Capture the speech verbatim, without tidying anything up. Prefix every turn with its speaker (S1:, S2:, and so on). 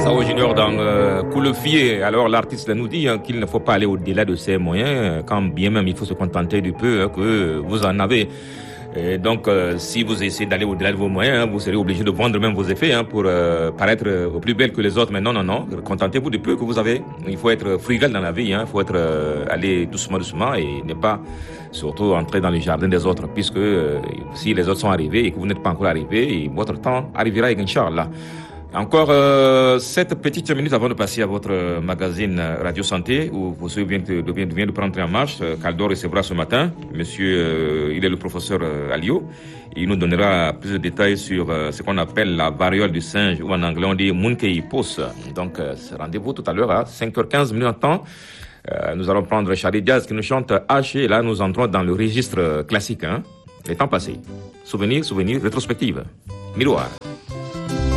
S1: Sao Junior dans euh, Koulefié. Alors l'artiste nous dit hein, qu'il ne faut pas aller au-delà de ses moyens, quand bien même il faut se contenter du peu hein, que vous en avez. Et donc, euh, si vous essayez d'aller au-delà de vos moyens, hein, vous serez obligé de vendre même vos effets hein, pour euh, paraître euh, plus belle que les autres. Mais non, non, non. Contentez-vous du peu que vous avez. Il faut être frugal dans la vie. Hein. Il faut être euh, aller doucement, doucement et ne pas surtout entrer dans le jardin des autres, puisque euh, si les autres sont arrivés et que vous n'êtes pas encore arrivé, votre temps arrivera, Inch'Allah. Encore euh, sept petites minutes avant de passer à votre magazine Radio Santé, où vous vient de, de, vient de prendre en marche. Caldo recevra ce matin. Monsieur, euh, il est le professeur euh, Alio. Il nous donnera plus de détails sur euh, ce qu'on appelle la variole du singe, ou en anglais on dit monkeypox. Donc, euh, rendez-vous tout à l'heure à cinq heures quinze minutes en temps. Euh, nous allons prendre Charlie Diaz qui nous chante H et là nous entrons dans le registre classique. Hein, les temps passés. Souvenirs, souvenirs, rétrospective. Miroir.